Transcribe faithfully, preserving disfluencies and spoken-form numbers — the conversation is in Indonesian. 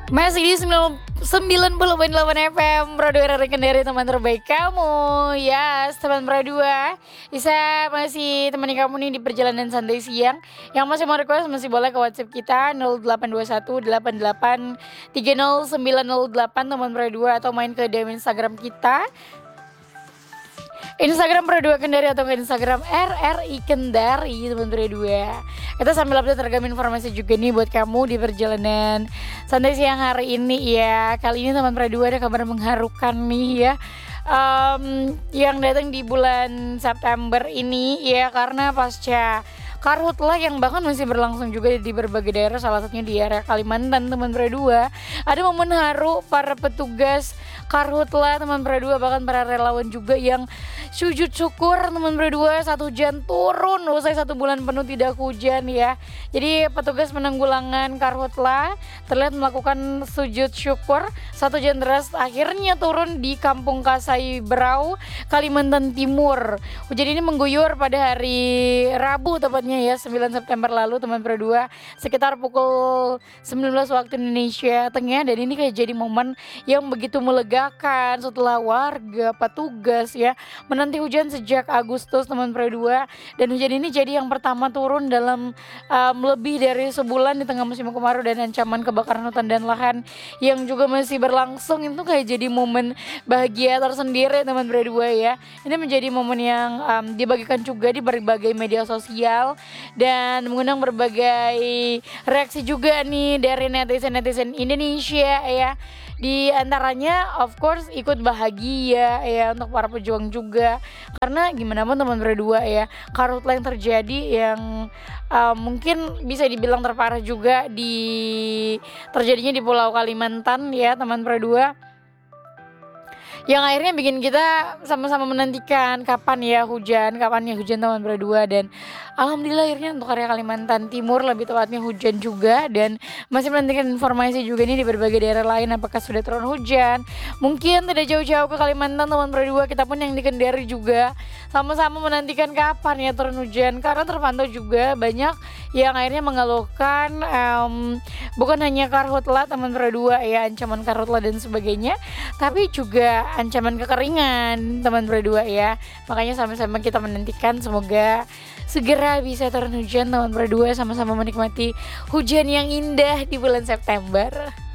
Masih di sembilan puluh koma delapan F M Pro dua Kendari, teman terbaik kamu. Yes, teman Pro dua bisa masih temani kamu nih di perjalanan santai siang. Yang masih mau request masih boleh ke WhatsApp kita nol delapan dua satu delapan delapan tiga nol sembilan nol delapan teman Pro dua, atau main ke D M Instagram kita, Instagram Pro dua Kendari, atau ke Instagram R R I Kendari teman Pro dua. Kita sambil update ragam informasi juga nih buat kamu di perjalanan santai siang hari ini ya. Kali ini teman Pro dua ada kabar mengharukan nih ya, um, yang datang di bulan September ini ya, karena pasca Karhutlah yang bahkan masih berlangsung juga di berbagai daerah, salah satunya di area Kalimantan teman Pro dua. Ada momen haru para petugas Karhutlah teman Pro dua, bahkan para relawan juga yang sujud syukur teman Pro dua saat hujan turun usai satu bulan penuh tidak hujan ya. Jadi petugas penanggulangan Karhutlah terlihat melakukan sujud syukur saat hujan deras akhirnya turun di Kampung Kasai Berau, Kalimantan Timur. Hujan ini mengguyur pada hari Rabu tepatnya ya, sembilan September lalu teman Pro dua, sekitar pukul sembilan belas waktu Indonesia Tengah. Dan ini kayak jadi momen yang begitu melegakan setelah warga petugas ya menanti hujan sejak Agustus teman Pro dua. Dan hujan ini jadi yang pertama turun dalam um, lebih dari sebulan di tengah musim kemarau dan ancaman kebakaran hutan dan lahan yang juga masih berlangsung. Itu kayak jadi momen bahagia tersendiri teman Pro dua ya. Ini menjadi momen yang um, dibagikan juga di berbagai media sosial dan mengundang berbagai reaksi juga nih dari netizen-netizen Indonesia ya. Di antaranya of course ikut bahagia ya untuk para pejuang juga, karena gimana pun teman Pro dua ya, Karhutlah yang terjadi yang uh, mungkin bisa dibilang terparah juga di terjadinya di Pulau Kalimantan ya teman Pro dua, yang akhirnya bikin kita sama-sama menantikan kapan ya hujan, kapan ya hujan teman Pro dua. Dan alhamdulillah akhirnya untuk area Kalimantan Timur lebih tepatnya hujan juga, dan masih menantikan informasi juga nih di berbagai daerah lain apakah sudah turun hujan. Mungkin tidak jauh-jauh ke Kalimantan teman Pro dua, kita pun yang di Kendari juga sama-sama menantikan kapan ya turun hujan, karena terpantau juga banyak yang akhirnya mengeluhkan um, bukan hanya Karhutlah teman Pro dua ya, ancaman Karhutlah dan sebagainya, tapi juga ancaman kekeringan teman Pro dua ya. Makanya sama-sama kita menantikan semoga segera bisa turun hujan teman Pro dua, sama-sama menikmati hujan yang indah di bulan September.